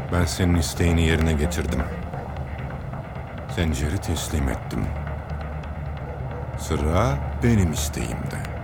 Ben senin isteğini yerine getirdim. Sencer'i teslim ettim. Sıra benim isteğimde.